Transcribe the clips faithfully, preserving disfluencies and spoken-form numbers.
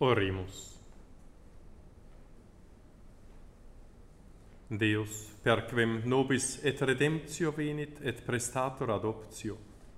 Oremus. Deus, perquem nobis et redemptio venit et prestator adoptio,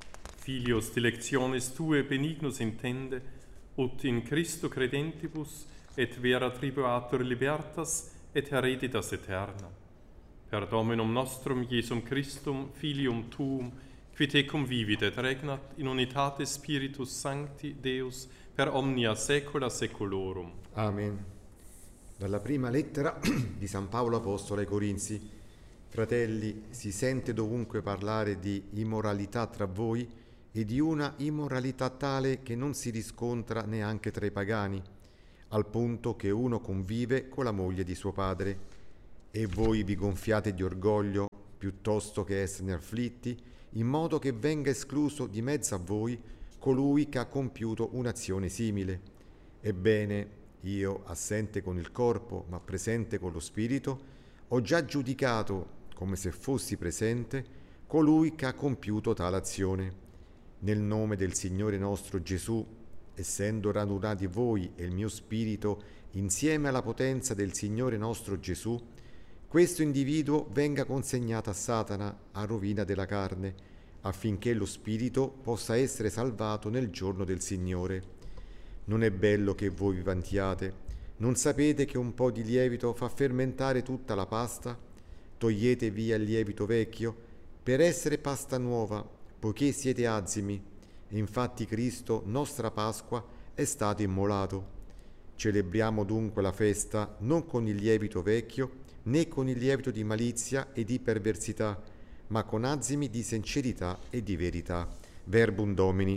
filios dilectionis Tue benignus intende, ut in Christo credentibus et vera tribuatur libertas et hereditas aeterna. Per Dominum nostrum Iesum Christum, Filium Tuum, qui tecum vivit et regnat in unitate Spiritus Sancti Deus per omnia saecula saeculorum. Amen. Dalla prima lettera di San Paolo Apostolo ai Corinzi. Fratelli, si sente dovunque parlare di immoralità tra voi e di una immoralità tale che non si riscontra neanche tra i pagani, al punto che uno convive con la moglie di suo padre. E voi vi gonfiate di orgoglio piuttosto che esserne afflitti, in modo che venga escluso di mezzo a voi colui che ha compiuto un'azione simile. Ebbene, io, assente con il corpo, ma presente con lo spirito, ho già giudicato, come se fossi presente, colui che ha compiuto tale azione. Nel nome del Signore nostro Gesù, essendo radunati voi e il mio spirito insieme alla potenza del Signore nostro Gesù, questo individuo venga consegnato a Satana a rovina della carne, affinché lo spirito possa essere salvato nel giorno del Signore. Non è bello che voi vi vantiate. Non sapete che un po' di lievito fa fermentare tutta la pasta? Togliete via il lievito vecchio per essere pasta nuova, poiché siete azimi. E infatti Cristo, nostra Pasqua, è stato immolato. Celebriamo dunque la festa non con il lievito vecchio, né con il lievito di malizia e di perversità, ma con azimi di sincerità e di verità. Verbum Domini.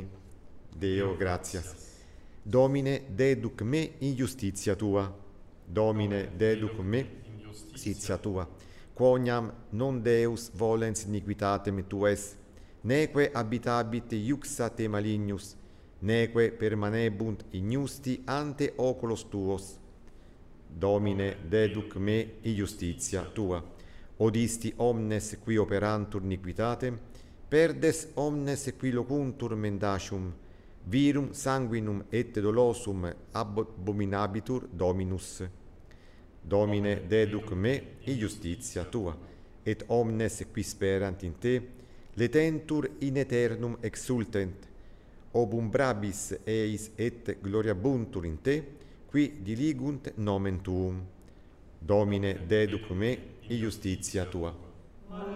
Deo gratias. Domine deduc me in justizia Tua. Domine deduc me in justizia Tua. Quoniam non Deus volens iniquitatem Tues, neque habitabit iuxa te malignus, neque permanebunt ignusti ante oculos Tuos. Domine deduc me in justizia Tua. Odisti omnes qui operantur iniquitatem, perdes omnes qui locuntur mendacium, virum sanguinum et dolosum abominabitur Dominus. Domine deduc me in justizia Tua, et omnes qui sperant in Te, letentur in aeternum exultent, obumbrabis eis et gloriabuntur in Te, qui diligunt nomen Tuum. Domine deduc me in justizia Tua.